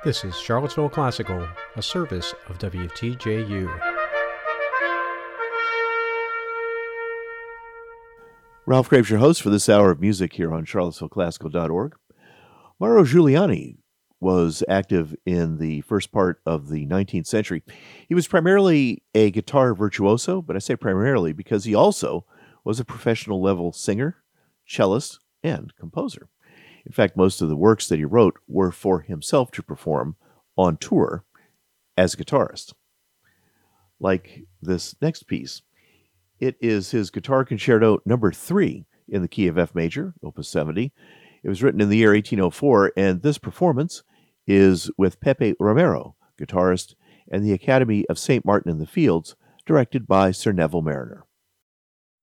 This is Charlottesville Classical, a service of WTJU. Ralph Graves, your host for this hour of music here on charlottesvilleclassical.org. Mauro Giuliani was active in the first part of the 19th century. He was primarily a guitar virtuoso, but I say primarily because he also was a professional level singer, cellist, and composer. In fact, most of the works that he wrote were for himself to perform on tour as a guitarist. Like this next piece. It is his Guitar Concerto number 3 in the key of F major, Opus 70. It was written in the year 1804, and this performance is with Pepe Romero, guitarist, and the Academy of St. Martin in the Fields, directed by Sir Neville Mariner.